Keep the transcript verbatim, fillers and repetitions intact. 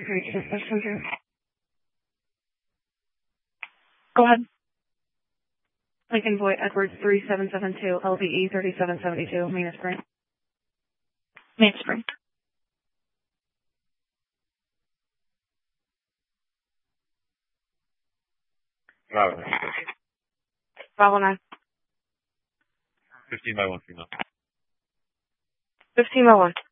Go ahead. Lincoln Voight Edwards three seven seven two, L V E thirty-seven seventy-two, Main Spring. Main Spring. Bravo. Bravo nine. fifteen by one female. fifteen by one.